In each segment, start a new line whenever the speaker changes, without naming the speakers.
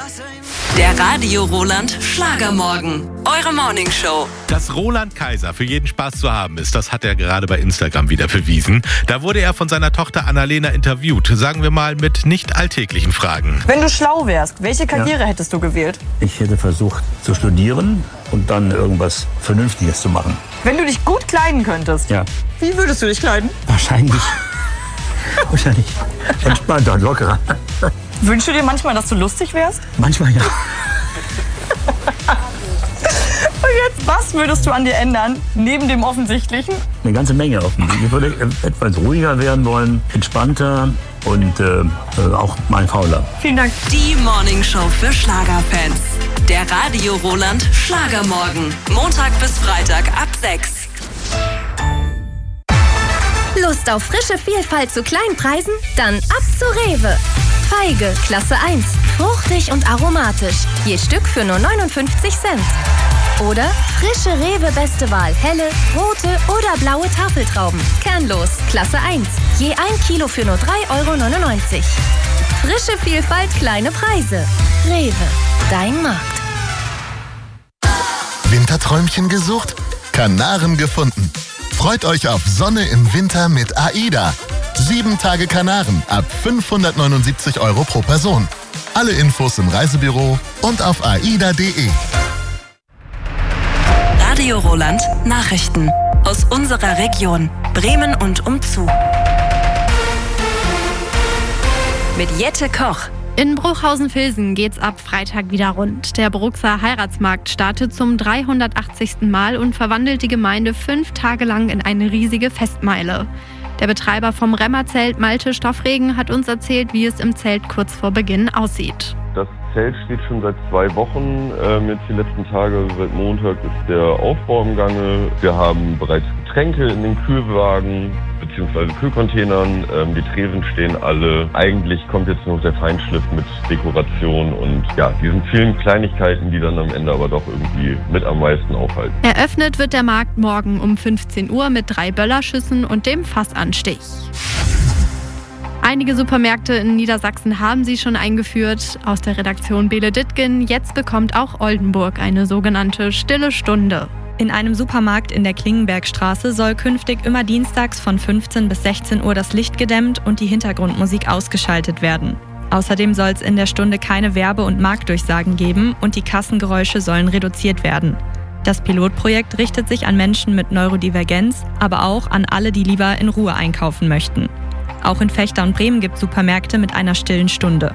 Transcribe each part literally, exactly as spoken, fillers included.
Der Radio Roland Schlagermorgen. Eure Morningshow.
Dass Roland Kaiser für jeden Spaß zu haben ist, das hat er gerade bei Instagram wieder bewiesen. Da wurde er von seiner Tochter Annalena interviewt, sagen wir mal mit nicht alltäglichen Fragen.
Wenn du schlau wärst, welche Karriere ja. hättest du gewählt?
Ich hätte versucht zu studieren und dann irgendwas Vernünftiges zu machen.
Wenn du dich gut kleiden könntest,
ja.
Wie würdest du dich kleiden?
Wahrscheinlich, wahrscheinlich entspannter und lockerer.
Wünschst du dir manchmal, dass du lustig wärst?
Manchmal ja.
Und jetzt, was würdest du an dir ändern, neben dem Offensichtlichen?
Eine ganze Menge offensichtlich. Ich würde etwas ruhiger werden wollen, entspannter und äh, auch mal fauler.
Vielen Dank.
Die Morningshow für Schlagerfans. Der Radio Roland Schlagermorgen. Montag bis Freitag ab sechs.
Lust auf frische Vielfalt zu Kleinpreisen? Dann ab zu Rewe. Feige, Klasse eins. Fruchtig und aromatisch. Je Stück für nur neunundfünfzig Cent. Oder frische Rewe Beste Wahl. Helle, rote oder blaue Tafeltrauben. Kernlos, Klasse eins. Je ein Kilo für nur drei Euro neunundneunzig. Frische Vielfalt, kleine Preise. Rewe, dein Markt.
Winterträumchen gesucht? Kanaren gefunden. Freut euch auf Sonne im Winter mit AIDA. Sieben Tage Kanaren ab fünfhundertneunundsiebzig Euro pro Person. Alle Infos im Reisebüro und auf aida punkt de.
Radio Roland Nachrichten aus unserer Region, Bremen und umzu. Mit Jette Koch.
In Bruchhausen-Vilsen geht's ab Freitag wieder rund. Der Bruxer Heiratsmarkt startet zum dreihundertachtzigsten Mal und verwandelt die Gemeinde fünf Tage lang in eine riesige Festmeile. Der Betreiber vom Remmerzelt, Malte Stoffregen, hat uns erzählt, wie es im Zelt kurz vor Beginn aussieht.
Das Zelt steht schon seit zwei Wochen, ähm, jetzt die letzten Tage, seit Montag ist der Aufbau im Gange. Wir haben bereits Getränke in den Kühlwagen bzw. Kühlcontainern, ähm, die Tresen stehen alle. Eigentlich kommt jetzt noch der Feinschliff mit Dekoration und ja, diesen vielen Kleinigkeiten, die dann am Ende aber doch irgendwie mit am meisten aufhalten.
Eröffnet wird der Markt morgen um fünfzehn Uhr mit drei Böllerschüssen und dem Fassanstich. Einige Supermärkte in Niedersachsen haben sie schon eingeführt. Aus der Redaktion Bele Dittgen, jetzt bekommt auch Oldenburg eine sogenannte Stille Stunde.
In einem Supermarkt in der Klingenbergstraße soll künftig immer dienstags von fünfzehn bis sechzehn Uhr das Licht gedämmt und die Hintergrundmusik ausgeschaltet werden. Außerdem soll es in der Stunde keine Werbe- und Marktdurchsagen geben und die Kassengeräusche sollen reduziert werden. Das Pilotprojekt richtet sich an Menschen mit Neurodivergenz, aber auch an alle, die lieber in Ruhe einkaufen möchten. Auch in Vechta und Bremen gibt es Supermärkte mit einer stillen Stunde.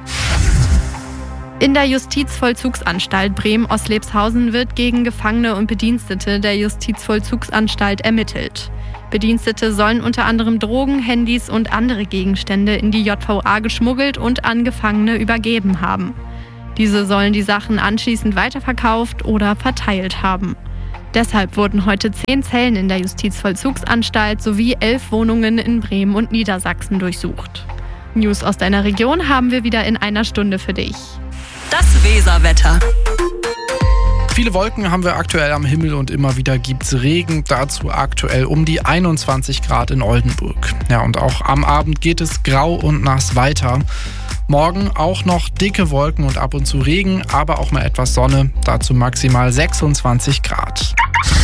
In der Justizvollzugsanstalt Bremen-Oslepshausen wird gegen Gefangene und Bedienstete der Justizvollzugsanstalt ermittelt. Bedienstete sollen unter anderem Drogen, Handys und andere Gegenstände in die J V A geschmuggelt und an Gefangene übergeben haben. Diese sollen die Sachen anschließend weiterverkauft oder verteilt haben. Deshalb wurden heute zehn Zellen in der Justizvollzugsanstalt sowie elf Wohnungen in Bremen und Niedersachsen durchsucht. News aus deiner Region haben wir wieder in einer Stunde für dich.
Das Weserwetter.
Viele Wolken haben wir aktuell am Himmel und immer wieder gibt's Regen. Dazu aktuell um die einundzwanzig Grad in Oldenburg. Ja, und auch am Abend geht es grau und nass weiter. Morgen auch noch dicke Wolken und ab und zu Regen, aber auch mal etwas Sonne. Dazu maximal sechsundzwanzig Grad.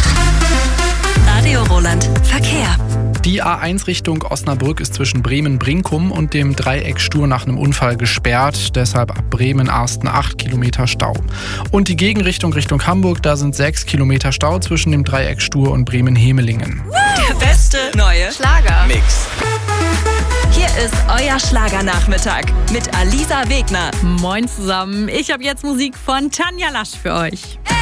Radio Roland Verkehr.
Die A eins Richtung Osnabrück ist zwischen Bremen-Brinkum und dem Dreieck Stur nach einem Unfall gesperrt. Deshalb ab Bremen-Arsten acht Kilometer Stau. Und die Gegenrichtung Richtung Hamburg, da sind sechs Kilometer Stau zwischen dem Dreieck Stur und Bremen-Hemelingen.
Der beste neue
Schlager-Mix.
Hier ist euer Schlagernachmittag mit Alisa Wegner.
Moin zusammen, ich habe jetzt Musik von Tanja Lasch für euch.